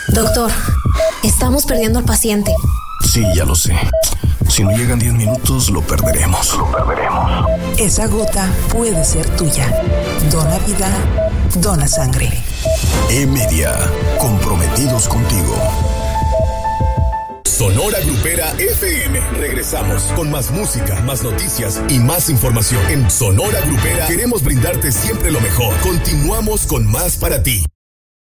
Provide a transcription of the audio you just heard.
Doctor, estamos perdiendo al paciente. Sí, ya lo sé. Si no llegan 10 minutos, lo perderemos. Esa gota puede ser tuya. Dona vida, dona sangre. E-Media, comprometidos contigo. Sonora Grupera FM. Regresamos con más música, más noticias y más información. En Sonora Grupera queremos brindarte siempre lo mejor. Continuamos con más para ti.